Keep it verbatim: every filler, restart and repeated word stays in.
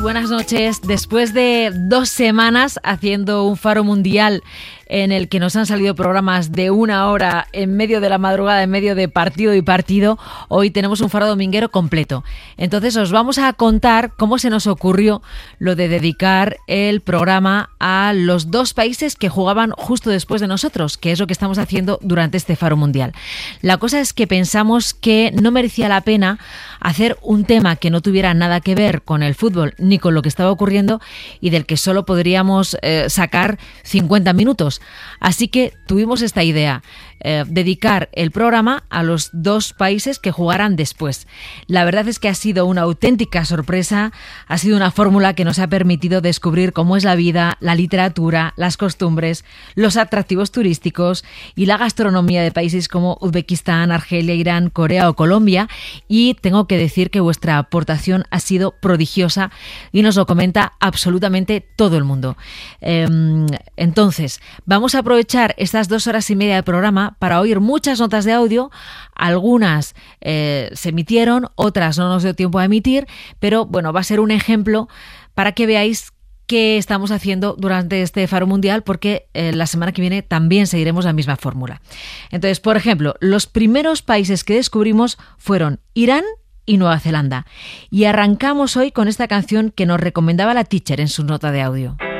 Buenas noches. Después de dos semanas haciendo un faro mundial en el que nos han salido programas de una hora en medio de la madrugada, en medio de partido y partido, hoy tenemos un faro dominguero completo. Entonces os vamos a contar cómo se nos ocurrió lo de dedicar el programa a los dos países que jugaban justo después de nosotros, que es lo que estamos haciendo durante este faro mundial. La cosa es que pensamos que no merecía la pena hacer un tema que no tuviera nada que ver con el fútbol ni con lo que estaba ocurriendo y del que solo podríamos eh, sacar cincuenta minutos. Así que tuvimos esta idea, eh, dedicar el programa a los dos países que jugarán después. La verdad es que ha sido una auténtica sorpresa, ha sido una fórmula que nos ha permitido descubrir cómo es la vida, la literatura, las costumbres, los atractivos turísticos y la gastronomía de países como Uzbekistán, Argelia, Irán, Corea o Colombia, y tengo que decir que vuestra aportación ha sido prodigiosa y nos lo comenta absolutamente todo el mundo. Eh, entonces, vamos a aprovechar estas dos horas y media de programa para oír muchas notas de audio. Algunas eh, se emitieron, otras no nos dio tiempo a emitir, pero bueno, va a ser un ejemplo para que veáis qué estamos haciendo durante este faro mundial, porque eh, la semana que viene también seguiremos la misma fórmula. Entonces, por ejemplo, los primeros países que descubrimos fueron Irán y Nueva Zelanda. Y arrancamos hoy con esta canción que nos recomendaba la teacher en su nota de audio.